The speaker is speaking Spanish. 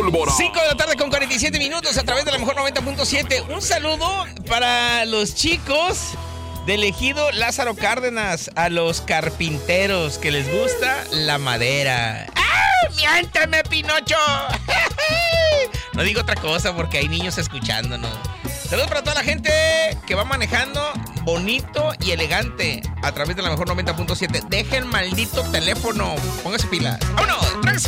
pólvora. 5 de la tarde con 47 minutos a través de la mejor 90.7. Un saludo para los chicos del ejido Lázaro Cárdenas, a los carpinteros que les gusta la madera. ¡Ah! ¡Miénteme, Pinocho! No digo otra cosa porque hay niños escuchándonos. Saludos para toda la gente que va manejando bonito y elegante a través de la mejor 90.7. Deje el maldito teléfono. Póngase pilas. ¡Vámonos!